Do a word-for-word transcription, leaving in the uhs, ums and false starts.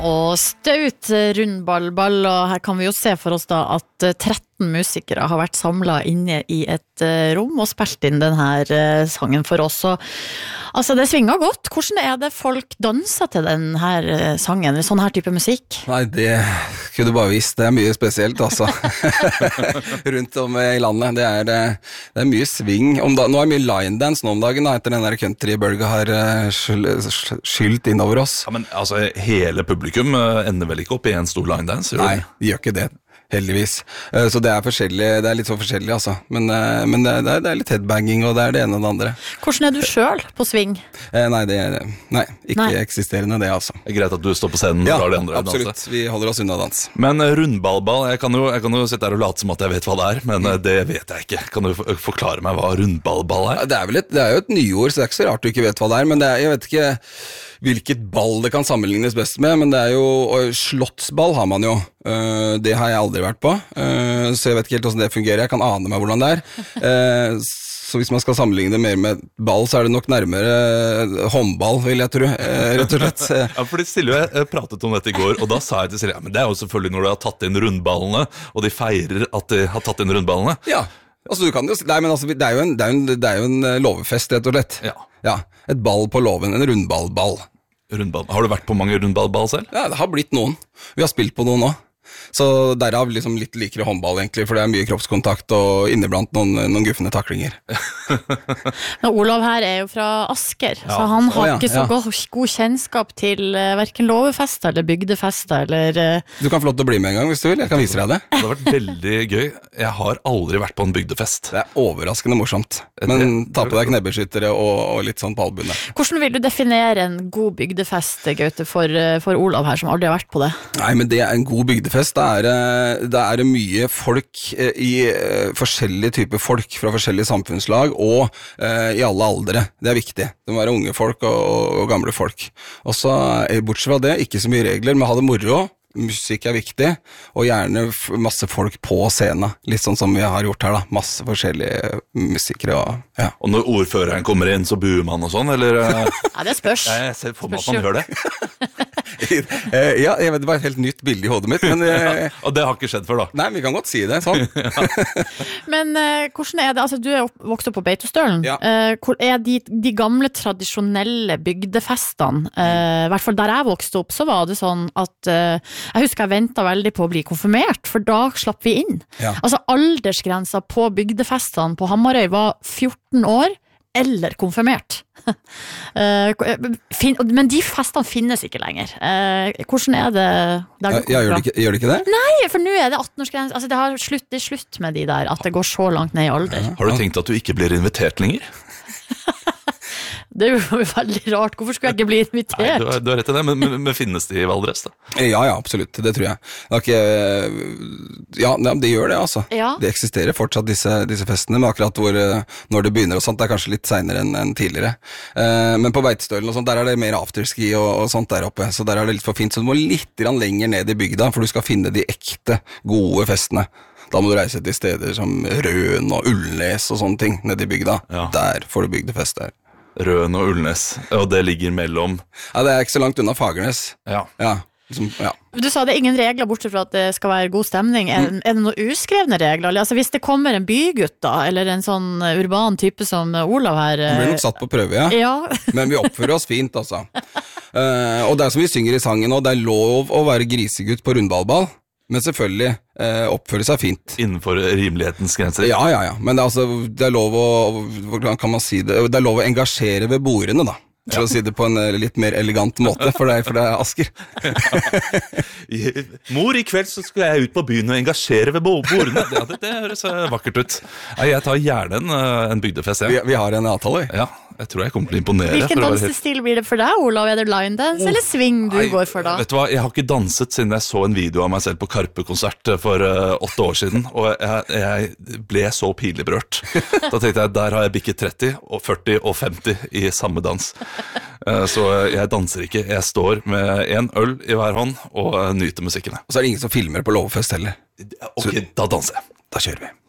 Og staut rundballball, og her kan vi jo se for oss da at tretten musikere har vært samlet inne i et rom og spilt inn denne sangen for oss. Og, altså det svinger godt. Hvordan er det folk danser til denne sangen, sånn her type musikk? Nei, det kunne du bare visst. Det er mye spesielt, altså. Rundt om i landet. Det er, det er mye sving. Om da, nå er det mye line dance nå om dagen, da, etter den der countrybølga har skylt innover oss. Ja, men altså, hele publikum ender vel ikke opp i en stor line dance? Nei, de gjør ikke det. Heldigvis. Så det er forskjellig, det er litt så forskjellig altså. Men, men det, er, det er litt headbanging, og det er det ene og det andre. Hvordan er du selv på sving? Eh, nei, det er nei, ikke nei. eksisterende det altså. Det er greit at du står på scenen og ja, drar de andre absolutt. danse. Vi holder oss unna dans. Men rundballball, jeg kan, jo, jeg kan jo sitte her og late som at jeg vet hva det er, men mm. det vet jeg ikke. Kan du forklare meg hva rundballball er? Det er, vel et, det er jo et nyord, så det er ikke så rart du ikke vet hva det er, men det er, jeg vet ikke hvilket ball det kan sammenlignes best med, men det er jo, slottsball har man jo, uh, det har jeg aldri vært på, uh, så jeg vet ikke helt hvordan det fungerer, jeg kan ane meg hvordan det er, uh, så hvis man skal sammenligne det mer med ball, så er det nok nærmere håndball, vil jeg tro, uh, rett og slett. Ja, fordi Silje jeg pratet om dette i går, og da sa jeg til Silje, ja, men det er jo selvfølgelig når de har tatt inn rundballene, og de feirer at de har tatt inn rundballene. Ja, altså du kan jo, nei, men altså, det er jo en, det er jo en, det er jo en låvefest, rett og slett. Ja. Ja, et ball på låven, en rundballball. Rundball. Har du vært på mange rundballball selv? Ja, det har blitt noen. Vi har spilt på noen nå. Så derav liksom litt likere håndball egentlig, for det er mye kroppskontakt og inneblant noen, noen guffende taklinger. Men Olav her er jo fra Asker, ja. Så han har oh, ja, ikke så ja. god, god kjennskap til uh, hverken låvefester eller bygdefester eller... Uh... Du kan få lov til å bli med en gang hvis du vil, jeg kan vise deg det. Det har vært veldig gøy. Jeg har aldri vært på en bygdefest. Det er overraskende morsomt, men ta på deg knebbeskyttere og, og litt sånn på albundet. Hvordan vil du definere en god bygdefest, Gaute, for, for Olav her som aldri har vært på det? Nei, men det er en god bygdefest. Da er, det er mye folk i forskjellige typer folk fra forskjellige samfunnslag og eh, i alle aldre. Det er viktig. Det må være unge folk og, og gamle folk. Og så, bortsett fra det, ikke så mye regler, men ha det moro. Musikk er viktig, og gjerne masse folk på scenen, litt sånn som vi har gjort her da, masse forskjellige musikere og, ja. Og når ordføreren kommer inn, så buer man og sånn, eller? Ja, det spørs. Jeg ser for meg at man gjør det. Ja, jeg vet, det var et helt nytt bilde i hodet mitt, men... Ja, og det har ikke skjedd før da? Nei, vi kan godt si det, sånn. Men uh, hvordan er det, altså du er opp, vokst opp på Beitostølen, ja. uh, hvor er de, de gamle tradisjonelle bygdefestene, uh, i hvert fall der jeg vokste opp, så var det sånn at uh, jeg husker jeg ventet veldig på å bli konfirmert, for da slapp vi inn. Ja. Altså aldersgrensa på bygdefestene på Hamarøy var fjorten år, eller konfirmert. Men de festene finnes ikke lenger. Hvordan er det der du ja, gjør, det ikke, gjør det ikke det? Nei, for nå er det atten-årsgrense. Altså, det har slutt, det er slutt med de der, at det går så langt ned i alder. Har du tenkt at du ikke blir invitert lenger? Det er jo veldig rart. Hvorfor skulle jeg ikke bli invitert? Nei, du, har, du har rett i det, men, men, men finnes det i Valdres da? Ja, ja, absolutt. Det tror jeg. Det er ikke, ja, det gjør det altså. Ja. Det eksisterer fortsatt disse, disse festene, men akkurat hvor, når det begynner og sånt, det er kanskje litt senere enn, enn tidligere. Eh, men på Beitostølen og sånt, der er det mer afterski og, og sånt der oppe, så der er det litt for fint. Så du må litt grann lenger ned i bygda, for du skal finne de ekte, gode festene. Da må du reise til steder som Røen og Ullnes og sånne ting, nede i bygda. Ja. Der får du bygdefest der. Røen og Ullnes, og det ligger mellom... Ja, det er ikke så langt unna Fagernes. Ja. Ja, liksom, ja. Du sa det er ingen regler bortsett fra at det skal være god stemning. Er, mm. er det noen uskrevne regler? Altså hvis det kommer en bygutt da, eller en sånn urban type som Olav her... Det blir nok satt på prøve, ja. Ja. Men vi oppfører oss fint, altså. Uh, og det er som vi synger i sangen, og det er lov å være grisegutt på rundballball. Men selvfølgelig eh, oppføre seg fint. Innenfor rimelighetens grenser? Ja, ja, ja. Men det er, altså, det er lov å, hvordan kan man si det? Det er lov å engasjere ved bordene, da. For ja. Å si det på en litt mer elegant måte, for det, for det er Asker. Ja. Mor, i kveld så skal jeg ut på byen og engasjere ved bordene. Det, det, det høres vakkert ut. Jeg tar gjerne en, en bygdefest, ja. Vi, vi har en avtale. Ja, jeg tror jeg kommer til å imponere. Hvilken dansestil helt... blir det for deg, Olav? Er det line dance oh. eller swing du Nei, går for da? Vet du hva, jeg har ikke danset siden jeg så en video av meg selv på Karpe-konsert for uh, åtte år siden, og jeg, jeg ble så pinlig berørt. Da tenkte jeg, der har jeg bikket tretti, og førti og femti i samme dans. Uh, så jeg danser ikke, jeg står med en øl i hver hånd og uh, nyter musikkene. Og så er det ingen som filmer på lovfest heller. Ok, så, da danser jeg. Da kjører vi.